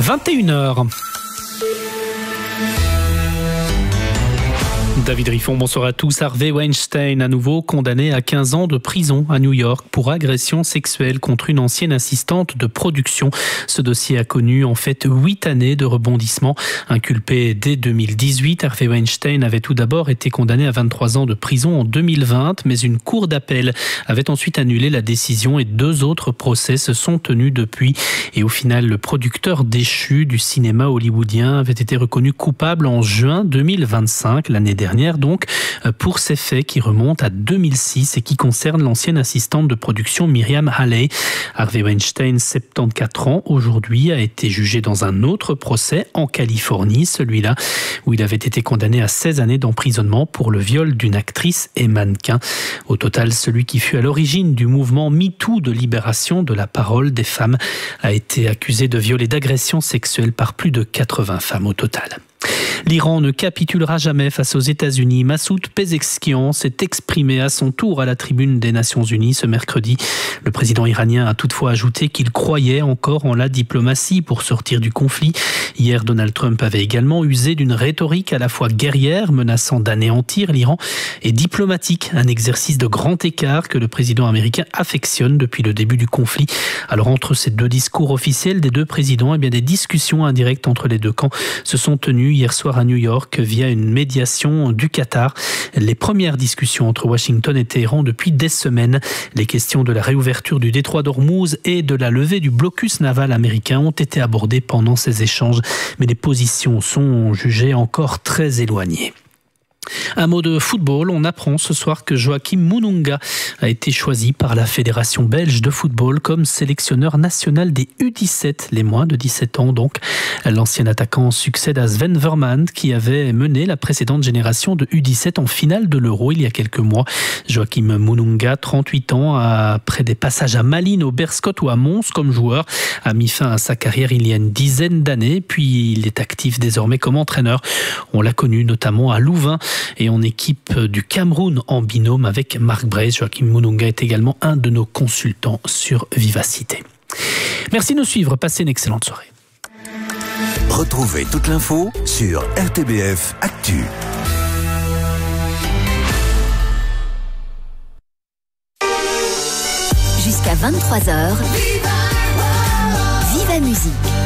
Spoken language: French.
21h. David Riffon, bonsoir à tous. Harvey Weinstein, à nouveau condamné à 15 ans de prison à New York pour agression sexuelle contre une ancienne assistante de production. Ce dossier a connu en fait 8 années de rebondissement. Inculpé dès 2018, Harvey Weinstein avait tout d'abord été condamné à 23 ans de prison en 2020, mais une cour d'appel avait ensuite annulé la décision et 2 autres procès se sont tenus depuis. Et au final, le producteur déchu du cinéma hollywoodien avait été reconnu coupable en juin 2025, l'année dernière donc, pour ces faits qui remontent à 2006 et qui concernent l'ancienne assistante de production Miriam Haley. Harvey Weinstein, 74 ans, aujourd'hui a été jugé dans un autre procès en Californie, celui-là où il avait été condamné à 16 années d'emprisonnement pour le viol d'une actrice et mannequin. Au total, celui qui fut à l'origine du mouvement MeToo de libération de la parole des femmes a été accusé de viol et d'agression sexuelle par plus de 80 femmes au total. L'Iran ne capitulera jamais face aux États-Unis. Massoud Pezeshkian s'est exprimé à son tour à la tribune des Nations Unies ce mercredi. Le président iranien a toutefois ajouté qu'il croyait encore en la diplomatie pour sortir du conflit. Hier, Donald Trump avait également usé d'une rhétorique à la fois guerrière, menaçant d'anéantir l'Iran, et diplomatique, un exercice de grand écart que le président américain affectionne depuis le début du conflit. Alors entre ces deux discours officiels des deux présidents, des discussions indirectes entre les deux camps se sont tenues hier soir à New York via une médiation du Qatar. Les premières discussions entre Washington et Téhéran depuis des semaines. Les questions de la réouverture du détroit d'Ormuz et de la levée du blocus naval américain ont été abordées pendant ces échanges, mais les positions sont jugées encore très éloignées. Un mot de football, on apprend ce soir que Joachim Mounounga a été choisi par la Fédération belge de football comme sélectionneur national des U17, les moins de 17 ans donc. L'ancien attaquant succède à Sven Vermaat qui avait mené la précédente génération de U17 en finale de l'Euro il y a quelques mois. Joachim Mounounga, 38 ans, après des passages à Malines, au Berscott ou à Mons comme joueur, a mis fin à sa carrière il y a une dizaine d'années, puis il est actif désormais comme entraîneur. On l'a connu notamment à Louvain et en équipe du Cameroun en binôme avec Marc Brace. Joachim Mounounga est également un de nos consultants sur Vivacité. Merci de nous suivre, passez une excellente soirée. Retrouvez toute l'info sur RTBF Actu. Jusqu'à 23h, Viva Musique.